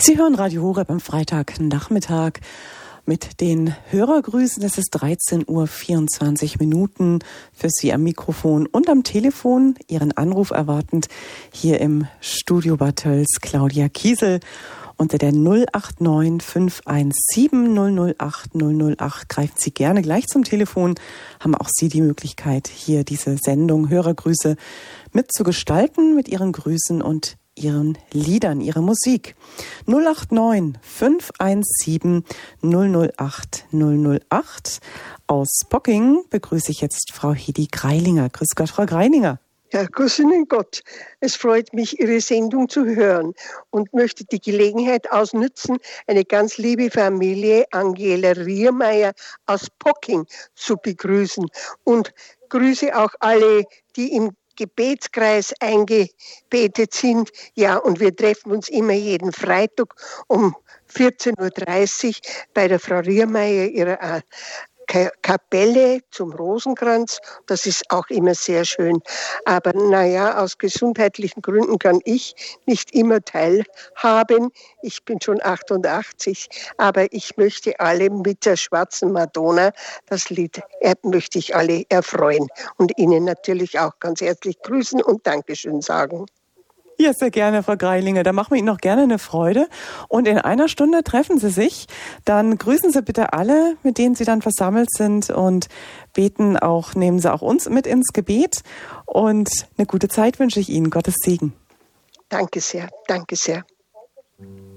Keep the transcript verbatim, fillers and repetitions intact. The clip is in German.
Sie hören Radio Horeb am Freitagnachmittag mit den Hörergrüßen. Es ist dreizehn Uhr vierundzwanzig Minuten für Sie am Mikrofon und am Telefon. Ihren Anruf erwartend hier im Studio Bad Tölz Claudia Kiesel. Unter der null acht neun fünf eins sieben null null acht null null acht greifen Sie gerne gleich zum Telefon. Haben auch Sie die Möglichkeit, hier diese Sendung Hörergrüße mitzugestalten mit Ihren Grüßen und Ihren Liedern, Ihrer Musik. null acht neun fünf eins sieben null null acht null null acht. Aus Bocking begrüße ich jetzt Frau Hedi Greilinger. Grüß Gott, Frau Greilinger. Ja, grüß Ihnen Gott. Es freut mich, Ihre Sendung zu hören und möchte die Gelegenheit ausnützen, eine ganz liebe Familie, Angela Riermeier aus Bocking, zu begrüßen. Und grüße auch alle, die im Gebetskreis eingebetet sind. Ja, und wir treffen uns immer jeden Freitag um vierzehn Uhr dreißig bei der Frau Riermeier, ihrer Kapelle zum Rosenkranz. Das ist auch immer sehr schön. Aber naja, aus gesundheitlichen Gründen kann ich nicht immer teilhaben. Ich bin schon achtundachtzig, aber ich möchte alle mit der Schwarzen Madonna, das Lied, äh, möchte ich alle erfreuen und Ihnen natürlich auch ganz herzlich grüßen und Dankeschön sagen. Ja, sehr gerne, Frau Greilinger. Da machen wir Ihnen noch gerne eine Freude. Und in einer Stunde treffen Sie sich. Dann grüßen Sie bitte alle, mit denen Sie dann versammelt sind, und beten auch, nehmen Sie auch uns mit ins Gebet. Und eine gute Zeit wünsche ich Ihnen. Gottes Segen. Danke sehr, danke sehr.